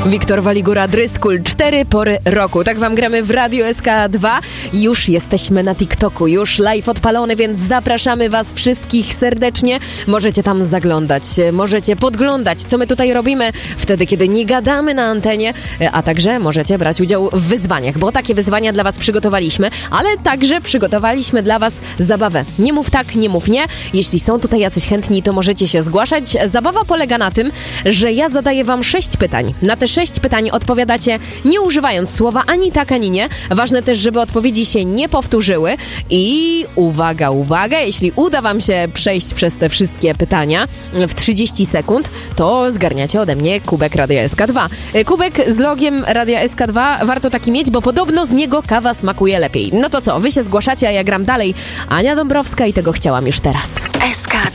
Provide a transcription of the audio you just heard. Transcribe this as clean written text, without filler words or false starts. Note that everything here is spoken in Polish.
Wiktor Waligura, Dryskul, 4 pory roku. Tak wam gramy w Radio SK2. Już jesteśmy na TikToku, już live odpalony, więc zapraszamy was wszystkich serdecznie. Możecie tam zaglądać, możecie podglądać, co my tutaj robimy wtedy, kiedy nie gadamy na antenie, a także możecie brać udział w wyzwaniach, bo takie wyzwania dla was przygotowaliśmy, ale także przygotowaliśmy dla was zabawę. Nie mów tak, nie mów nie. Jeśli są tutaj jacyś chętni, to możecie się zgłaszać. Zabawa polega na tym, że ja zadaję wam 6 pytań. Na te 6 pytań odpowiadacie nie używając słowa ani tak, ani nie. Ważne też, żeby odpowiedzi się nie powtórzyły i uwaga, uwaga, jeśli uda wam się przejść przez te wszystkie pytania w 30 sekund, to zgarniacie ode mnie kubek Radia SK2. Kubek z logiem Radia SK2 warto taki mieć, bo podobno z niego kawa smakuje lepiej. No to co, wy się zgłaszacie, a ja gram dalej. Ania Dąbrowska i tego chciałam już teraz. SK2